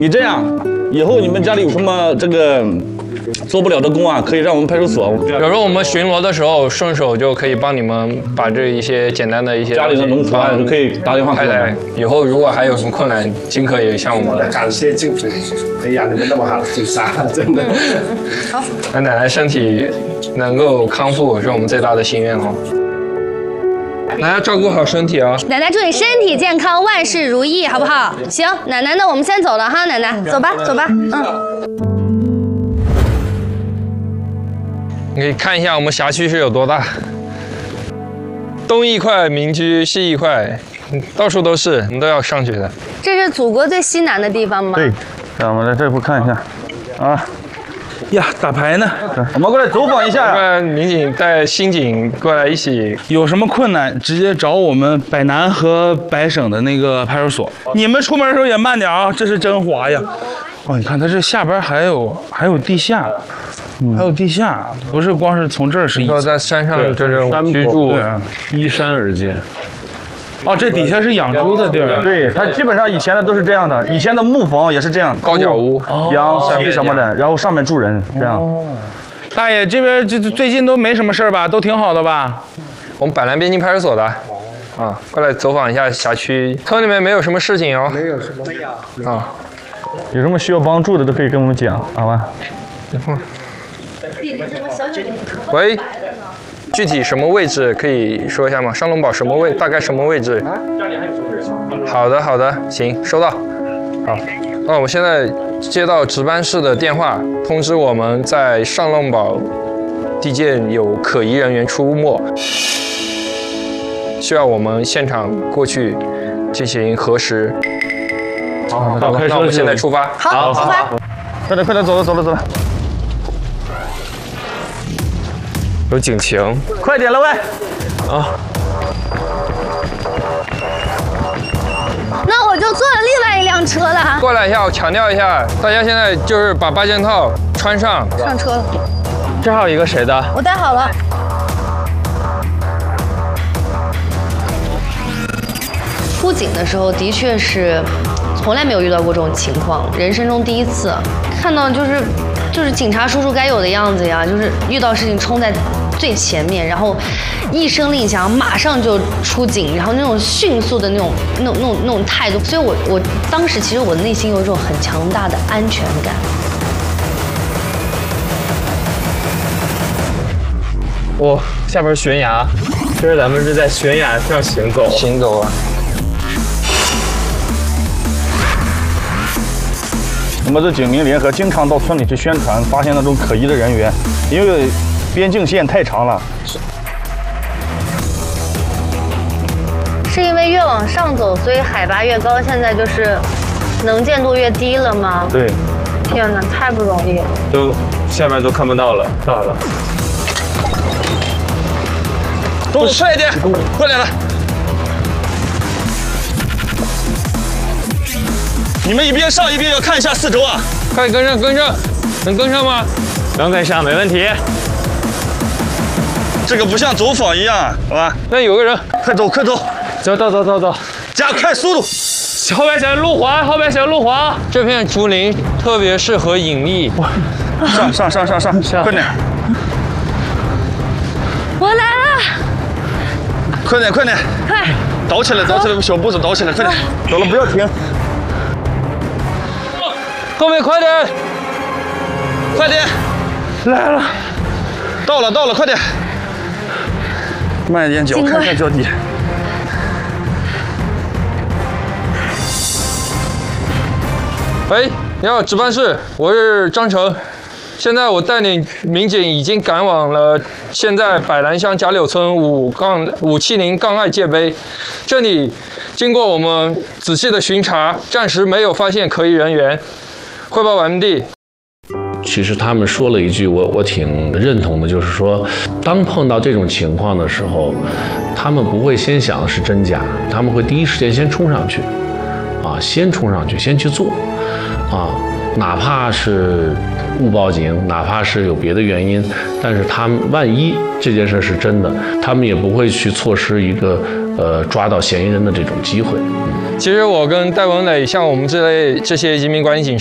你这样，以后你们家里有什么这个做不了的工啊，可以让我们派出所。 有时候我们巡逻的时候，顺手就可以帮你们把这一些简单的一些家里的农活就可以打电话开来。以后如果还有什么困难，尽可以向我们来。 感谢政府培养你们那么好的警察，真的。 好，那奶奶身体能够康复是我们最大的心愿哦。奶奶照顾好身体啊！ 奶奶祝你身体健康，万事如意，好不好？行，奶奶，那我们先走了哈，奶奶，走吧，走吧， 你可以看一下我们辖区是有多大，东一块民居，西一块，到处都是，我们都要上去的。 这是祖国最西南的地方吗？ 对，让我们来这步看一下，啊。呀，打牌呢，我们过来走访一下。 不然民警带刑警过来一起， 有什么困难直接找我们百南和百省的那个派出所。你们出门的时候也慢点啊，这是真滑呀。哦，你看它这下边还有地下，还有地下，不是光是从这儿是。 说在山上这种居住， 依山而建。哦，这底下是养猪的地儿。 对，它基本上以前的都是这样的，以前的木房也是这样， 高脚屋、 养鸡什么的，然后上面住人这样。 大爷，这边最近都没什么事儿吧？都挺好的吧？ 我们百南边境派出所的，啊，过来走访一下辖区，村里面没有什么事情哦。 没有什么啊， 有什么需要帮助的都可以跟我们讲，好吧？ 喂。具体什么位置可以说一下吗？上龙堡什么位？大概什么位置？好的，好的，行，收到。好，那我现在接到值班室的电话，通知我们在上龙堡地界有可疑人员出没，需要我们现场过去进行核实。好，那我们现在出发。 好，出发。 快点，快点，走了。 有警情， 快点了喂！ 啊， 那我就坐了另外一辆车了。 过来一下，我强调一下，大家现在就是把八件套穿上， 上车了。 这还有一个谁的？ 我带好了。出警的时候，的确是从来没有遇到过这种情况，人生中第一次看到就是警察叔叔该有的样子呀，就是遇到事情冲在最前面，然后一声令响，马上就出警，然后那种迅速的那种态度，所以我当时其实我内心有一种很强大的安全感。 哇，下边悬崖，这是咱们是在悬崖上行走啊。 我们的警民联合经常到村里去宣传，发现那种可疑的人员，因为边境线太长了。 是因为越往上走，所以海拔越高，现在就是能见度越低了吗？ 对。 天哪，太不容易了。 都下面都看不到了，到了。 动作快一点，快点了！ 你们一边上一边要看一下四周啊！ 快跟上，能跟上吗？ 能跟上，没问题。 这个不像走访一样，好吧？ 那有个人， 快走！ 走， 加快速度！ 后边小路滑， 这片竹林特别适合隐匿。 上，快点！ 我来了！ 快点！ 快！ 倒起来，小步子倒起来，快点！走了，不要停！ 后面快点！ 来了！ 到了，快点！慢一点脚，看看脚底。 喂，你好，值班室，我是张成。现在我带领民警已经赶往了现在百兰乡贾柳村570-2界碑，这里经过我们仔细的巡查，暂时没有发现可疑人员。汇报完毕。 其实他们说了一句我挺认同的，就是说，当碰到这种情况的时候，他们不会先想的是真假，他们会第一时间先冲上去，先冲上去，先去做， 哪怕是误报警，哪怕是有别的原因，但是他们万一这件事是真的，他们也不会去错失一个抓到嫌疑人的这种机会。 其实我跟戴文磊，像我们这些移民管理警察。